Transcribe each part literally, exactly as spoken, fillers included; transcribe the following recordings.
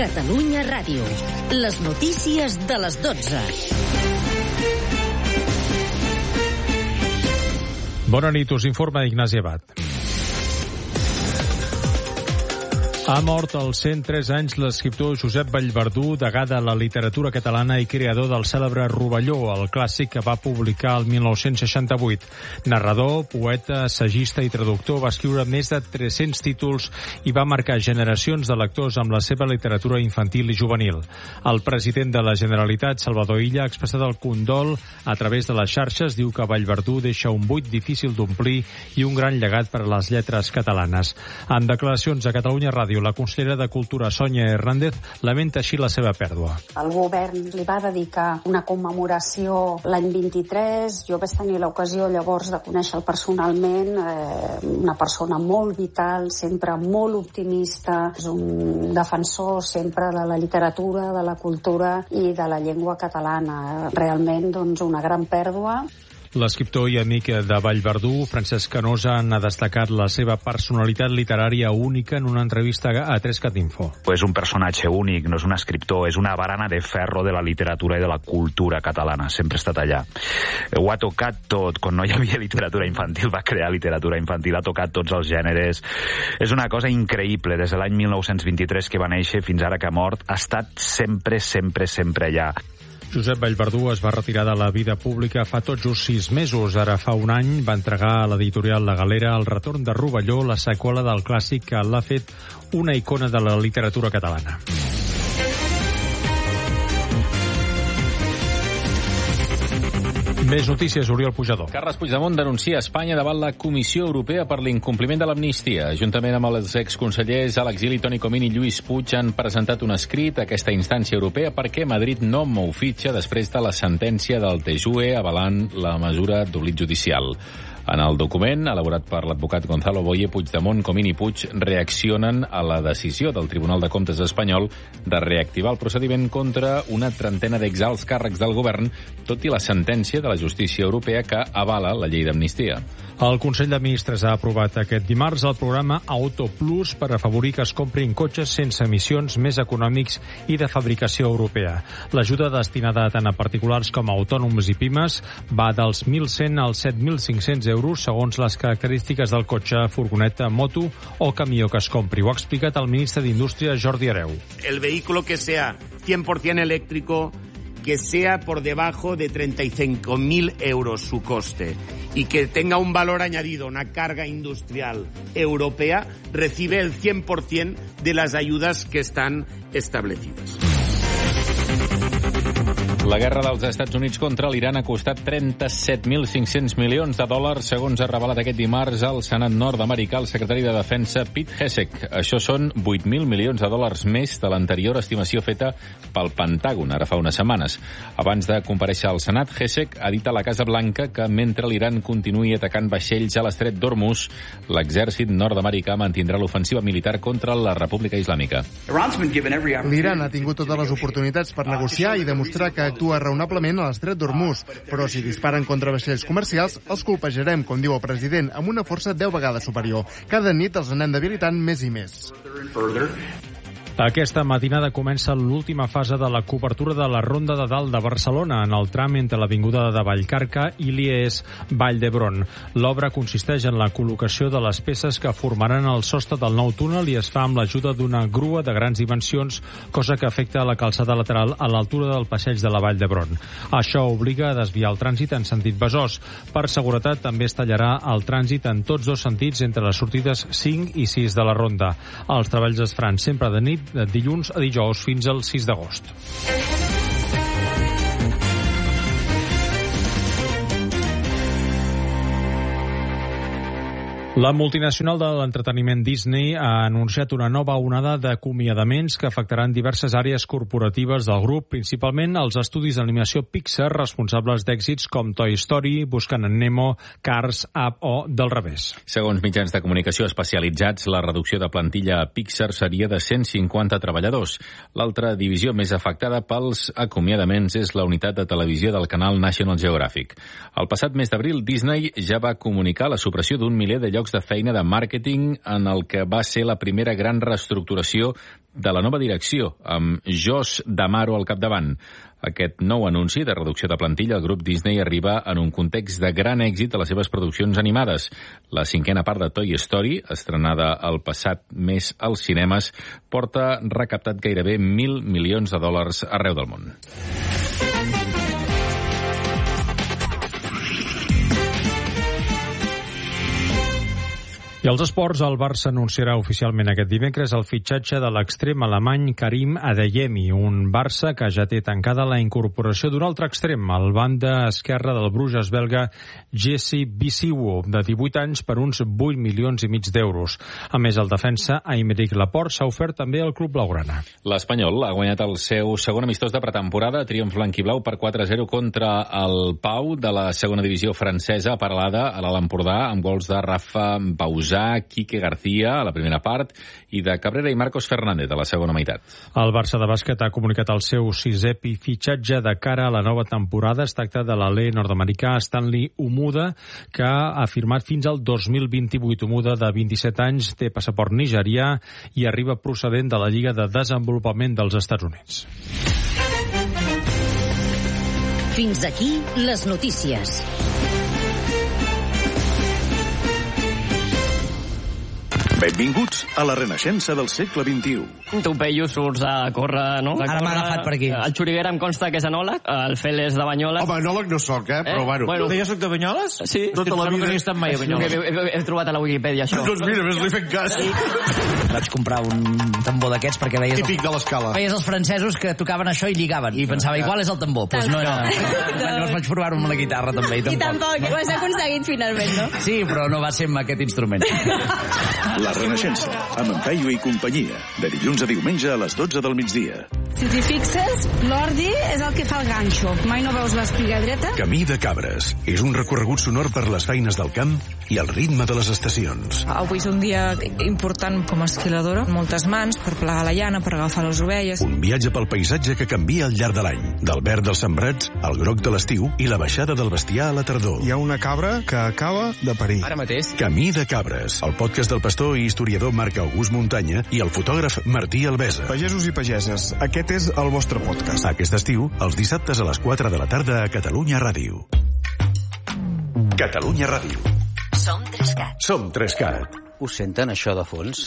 Catalunya Ràdio. Les notícies de les dotze. Bona nit, us informa Ignasi Abad. Ha mort als cent tres anys l'escriptor Josep Vallverdú, degà de la literatura catalana i creador del cèlebre Rovelló, el clàssic que va publicar el mil nou-cents seixanta-vuit. Narrador, poeta, assagista i traductor, va escriure més de tres-cents títols i va marcar generacions de lectors amb la seva literatura infantil i juvenil. El president de la Generalitat, Salvador Illa, ha expressat el condol a través de les xarxes. Diu que Vallverdú deixa un buit difícil d'omplir i un gran llegat per a les lletres catalanes. En declaracions a Catalunya Ràdio, la consellera de Cultura, Sònia Hernández, lamenta així la seva pèrdua. El govern li va dedicar una commemoració l'any vint-i-tres. Jo vaig tenir l'ocasió llavors de conèixer-lo personalment. Eh, una persona molt vital, sempre molt optimista. És un defensor sempre de la literatura, de la cultura i de la llengua catalana. Realment, doncs, una gran pèrdua. L'escriptor i amic de Vallverdú, Francesc Canosa, n'ha destacat la seva personalitat literària única en una entrevista a Trescat Info. És un personatge únic, no és un escriptor, és una barana de ferro de la literatura i de la cultura catalana, sempre ha estat allà. Ho ha tocat tot, quan no hi havia literatura infantil, va crear literatura infantil, ha tocat tots els gèneres. És una cosa increïble, des de l'any mil nou-cents vint-i-tres que va néixer fins ara que ha mort, ha estat sempre, sempre, sempre allà. Josep Vallverdú es va retirar de la vida pública fa tot just sis mesos. Ara fa un any va entregar a l'editorial La Galera El retorn de Rovelló, la seqüela del clàssic que l'ha fet una icona de la literatura catalana. Més notícies, Oriol Pujador. Carles Puigdemont denuncia Espanya davant la Comissió Europea per l'incompliment de l'amnistia. Juntament amb els exconsellers a l'exili Toni Comín i Lluís Puig han presentat un escrit a aquesta instància europea perquè Madrid no mou fitxa després de la sentència del T J U E avalant la mesura d'oblit judicial. En el document, elaborat per l'advocat Gonzalo Boye, Puigdemont, Comín i Puig reaccionen a la decisió del Tribunal de Comptes espanyol de reactivar el procediment contra una trentena d'exalts càrrecs del govern, tot i la sentència de la justícia europea que avala la llei d'amnistia. El Consell de Ministres ha aprovat aquest dimarts el programa Auto Plus per afavorir que es comprin cotxes sense emissions més econòmics i de fabricació europea. L'ajuda destinada tant a particulars com a autònoms i pimes va dels mil cent als set mil cinc-cents euros segons les característiques del cotxe, furgoneta, moto o camió que es compri. Ho ha explicat el ministre d'Indústria, Jordi Hereu. El vehículo que sea cien por ciento eléctrico, que sea por debajo de treinta y cinco mil euros su coste y que tenga un valor añadido, una carga industrial europea, recibe el cien por ciento de las ayudas que están establecidas. La guerra dels Estats Units contra l'Iran ha costat trenta-set mil cinc-cents milions de dòlars, segons ha revelat aquest dimarts al Senat nord-americà el secretari de Defensa Pete Hegseth. Això són vuit mil milions de dòlars més de l'anterior estimació feta pel Pentàgon, ara fa unes setmanes. Abans de comparèixer al Senat, Hegseth ha dit a la Casa Blanca que mentre l'Iran continuï atacant vaixells a l'estret d'Hormuz, l'exèrcit nord-americà mantindrà l'ofensiva militar contra la República Islàmica. L'Iran ha tingut totes les oportunitats per negociar i demostrar que actua raonablement a l'estret d'Hormuz, però si disparen contra vaixells comercials, els colpejarem, com diu el president, amb una força deu vegades superior. Cada nit els anem debilitant més i més. Aquesta matinada comença l'última fase de la cobertura de la Ronda de Dalt de Barcelona en el tram entre l'avinguda de Vallcarca i l'I E S Vall d'Hebron. L'obra consisteix en la col·locació de les peces que formaran el sostre del nou túnel i es fa amb l'ajuda d'una grua de grans dimensions, cosa que afecta la calçada lateral a l'altura del passeig de la Vall d'Hebron. Això obliga a desviar el trànsit en sentit Besòs. Per seguretat també es tallarà el trànsit en tots dos sentits entre les sortides cinc i sis de la Ronda. Els treballs es faran sempre de nit, de dilluns a dijous fins al sis d'agost. La multinacional de l'entreteniment Disney ha anunciat una nova onada d'acomiadaments que afectaran diverses àrees corporatives del grup, principalment els estudis d'animació Pixar, responsables d'èxits com Toy Story, Buscant en Nemo, Cars, Up o Del revés. Segons mitjans de comunicació especialitzats, la reducció de plantilla a Pixar seria de cent cinquanta treballadors. L'altra divisió més afectada pels acomiadaments és la unitat de televisió del canal National Geographic. El passat mes d'abril, Disney ja va comunicar la supressió d'un miler de llocs llocs de feina de màrqueting en el que va ser la primera gran reestructuració de la nova direcció, amb Josh D'Amaro al capdavant. Aquest nou anunci de reducció de plantilla al grup Disney arriba en un context de gran èxit a les seves produccions animades. La cinquena part de Toy Story, estrenada el passat mes als cinemes, porta recaptat gairebé mil milions de dòlars arreu del món. I als esports, el Barça anunciarà oficialment aquest dimecres el fitxatge de l'extrem alemany Karim Adeyemi, un Barça que ja té tancada la incorporació d'un altre extrem, el banda esquerre del Bruges belga Jesse Bisiwo, de divuit anys per uns vuit milions i mig d'euros. A més, el defensa Aymeric Laporte s'ha ofert també al club blaugrana. L'Espanyol ha guanyat el seu segon amistós de pretemporada, triomf blanquiblau per quatre a zero contra el Pau de la segona divisió francesa, parlada a l'Alt Empordà, amb gols de Rafa Pausà, Quique García a la primera part i de Cabrera i Marcos Fernández a la segona meitat. El Barça de bàsquet ha comunicat el seu sisè fitxatge de cara a la nova temporada. Es tracta de l'alè nord-americà Stanley Umuda, que ha firmat fins al dos mil vint-i-vuit. Umuda, de vint-i-set anys, té passaport nigerià i arriba procedent de la Lliga de Desenvolupament dels Estats Units. Fins aquí les notícies. Benvinguts a la renaixença del segle vint-i-u. Tu, Peyu, surts a córrer, no? Ara m'ha agafat per aquí. El Xuriguera em consta que és enòleg, el Fel és de Banyoles. Home, enòleg no soc, eh? Però, bueno... bueno. Jo soc de Banyoles? Sí. Tota la vida. No he estat mai a Banyoles. He, he, he trobat a la Wikipedia, això. Doncs mira, ves-li fent cas. Vaig comprar un tambor d'aquests perquè veies... Típic de l'escala. Veies els francesos que tocaven això i lligaven. I pensava, igual és el tambor. Doncs no era... Llavors vaig provar-ho amb la guitarra, també. I tampoc, ho has aconseguit finalment, no? Sí, però no va ser amb aquest instrument. La renaixença, amb en Peyu i companyia, de dilluns a diumenge a les dotze del migdia. Si t'hi fixes, l'ordi és el que fa el ganxo. Mai no veus l'espiga dreta? Camí de Cabres és un recorregut sonor per les feines del camp i el ritme de les estacions. Avui és un dia important com a esquiladora. Moltes mans per plegar la llana, per agafar les ovelles. Un viatge pel paisatge que canvia al llarg de l'any, del verd dels sembrats al groc de l'estiu i la baixada del bestiar a la tardor. Hi ha una cabra que acaba de parir. Ara mateix. Camí de Cabres, el podcast del pastor i historiador Marc August Muntanya i el fotògraf Martí Albesa. Pagesos i pageses, aquest és el vostre podcast. Aquest estiu, els dissabtes a les quatre de la tarda a Catalunya Ràdio. Catalunya Ràdio. Som Trescat. Som Trescat. Ho senten, això de fons?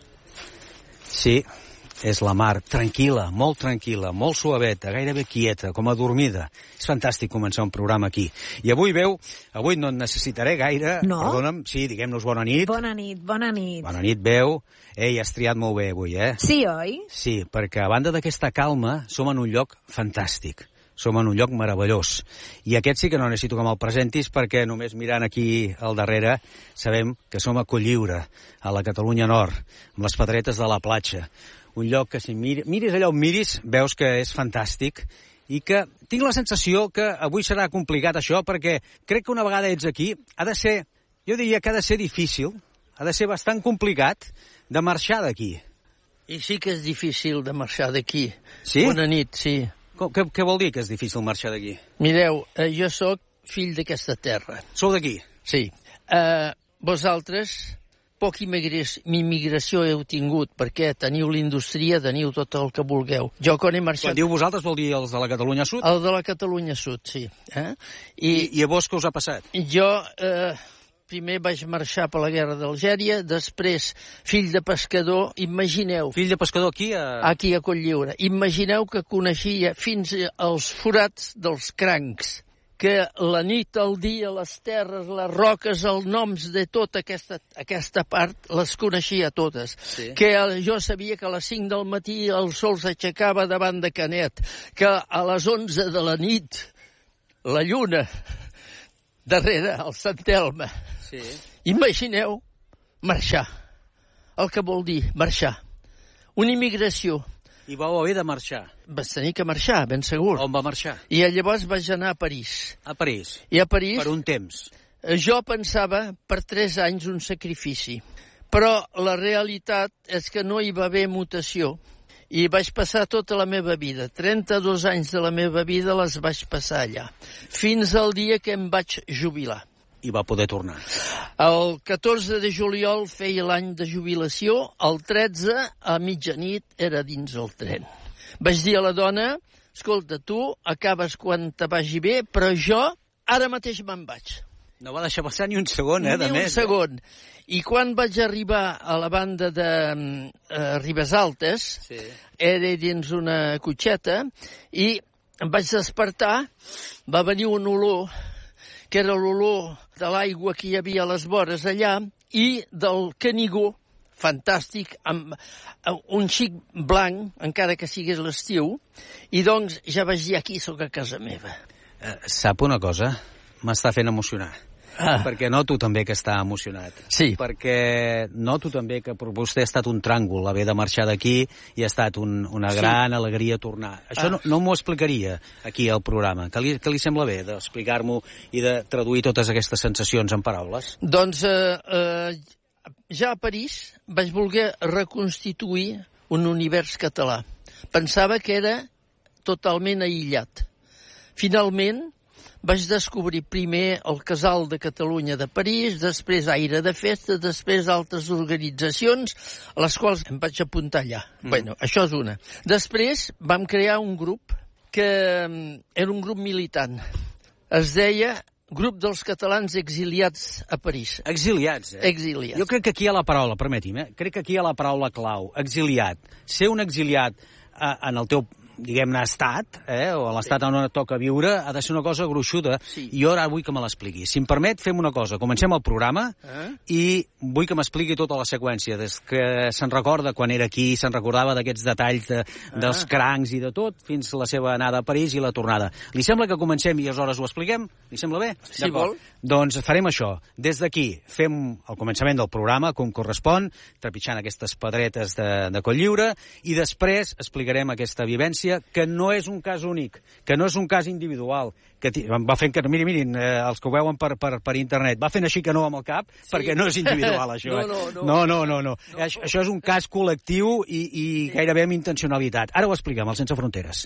Sí, és la mar, tranquil·la, molt tranquil·la, molt suaveta, gairebé quieta, com adormida. És fantàstic començar un programa aquí. I avui, veu, avui no et necessitaré gaire. No? Perdona'm, sí, diguem-nos bona nit. Bona nit, bona nit. Bona nit, veu. Ei, has triat molt bé avui, eh? Sí, oi? Sí, perquè a banda d'aquesta calma, som en un lloc fantàstic. Som en un lloc meravellós. I aquest sí que no necessito que me'l presentis perquè només mirant aquí al darrere sabem que som a Cotlliure, a la Catalunya Nord, amb les pedretes de la platja. Un lloc que si miris, miris allà on miris veus que és fantàstic i que tinc la sensació que avui serà complicat això perquè crec que una vegada ets aquí ha de ser, jo diria que ha de ser difícil, ha de ser bastant complicat de marxar d'aquí. I sí que és difícil de marxar d'aquí. Sí? Bona nit, sí. Què, què vol dir que és difícil marxar d'aquí? Mireu, eh, jo sóc fill d'aquesta terra. Sou d'aquí? Sí. Eh, vosaltres poca immigració heu tingut, perquè teniu l'indústria, teniu tot el que vulgueu. Jo quan he marxat... Quan diu vosaltres vol dir els de la Catalunya Sud? El de la Catalunya Sud, sí. Eh? I, I a vos què us ha passat? Jo... Eh, primer vaig marxar per la guerra d'Algèria, després fill de pescador, imagineu... Fill de pescador aquí a... Aquí a Cotlliure. Imagineu que coneixia fins als forats dels crancs, que la nit, el dia, les terres, les roques, els noms de tota aquesta, aquesta part, les coneixia totes. Sí. Que jo sabia que a les cinc del matí el sol s'aixecava davant de Canet, que a les onze de la nit la lluna darrere el Sant Elme. Sí. Imagineu marxar. El que vol dir marxar. Una immigració. I vau haver de marxar. Vas tenir que marxar, ben segur. On va marxar? I llavors vaig anar a París. A París? I a París... Per un temps? Jo pensava per tres anys un sacrifici. Però la realitat és que no hi va haver mutació. I vaig passar tota la meva vida. trenta-dos anys de la meva vida les vaig passar allà. Fins al dia que em vaig jubilar. i va poder tornar. El catorze de juliol feia l'any de jubilació, el tretze, a mitjanit, era dins el tren. Vaig dir a la dona, escolta, tu acabes quan te vagi bé, però jo ara mateix me'n vaig. No va deixar passar ni un segon, eh, de ni més. Ni un segon. I quan vaig arribar a la banda de uh, Ribes Altes, sí. Era dins una cotxeta, i em vaig despertar, va venir un olor, que era l'olor de l'aigua que hi havia a les vores allà, i del Canigó, fantàstic, amb un xic blanc, encara que sigués l'estiu, i doncs ja vaig dir, aquí sóc a casa meva. Eh, sap una cosa? M'està fent emocionar. Ah. Perquè noto també que està emocionat. Sí. Perquè noto també que per vostè ha estat un tràngol haver de marxar d'aquí i ha estat un, una gran sí. alegria tornar. Això ah. no, no m'ho explicaria aquí al programa. Que li, que li sembla bé d'explicar-m'ho i de traduir totes aquestes sensacions en paraules? Doncs eh, eh, ja a París vaig voler reconstituir un univers català. Pensava que era totalment aïllat. Finalment, vaig descobrir primer el Casal de Catalunya de París, després Aire de Festa, després altres organitzacions a les quals em vaig apuntar allà. Mm. Bueno, això és una. Després vam crear un grup que era un grup militant. Es deia Grup dels Catalans Exiliats a París. Exiliats, eh? Exiliats. Jo crec que aquí hi ha la paraula, permeti'm, eh? Crec que aquí hi ha la paraula clau, exiliat. Ser un exiliat eh, en el teu diguem-ne, estat, eh, o a l'estat sí. on toca viure, ha de ser una cosa gruixuda, sí. i jo ara vull que me l'expliqui. Si em permet, fem una cosa. Comencem el programa eh? i vull que m'expliqui tota la seqüència, des que se'n recorda quan era aquí, se'n recordava d'aquests detalls de, eh? dels crancs i de tot, fins la seva anada a París i la tornada. Li sembla que comencem i aleshores ho expliquem? Li sembla bé? Si vol. Doncs farem això. Des d'aquí fem el començament del programa, com correspon, trepitjant aquestes pedretes de, de Cotlliure, i després explicarem aquesta vivència que no és un cas únic, que no és un cas individual, que va fent que, mirin, mirin, eh, els que ho veuen per, per, per internet, va fent així que no amb el cap, sí. perquè no és individual, això. no, no, no, no, no, no, no. no. Això, això és un cas col·lectiu i, i sí. gairebé amb intencionalitat. Ara ho expliquem, al Sense Fronteres.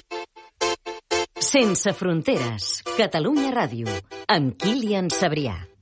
Sense Fronteres, Catalunya Ràdio, amb Kilian Sabrià.